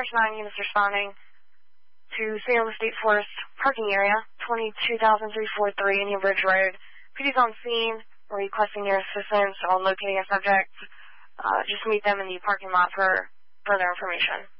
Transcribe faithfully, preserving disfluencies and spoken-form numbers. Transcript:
nine units responding to Salem State Forest parking area, twenty-two thousand three forty-three Indian Bridge Road. P D's on scene, requesting your assistance on locating a subject. Uh, just meet them in the parking lot for further information.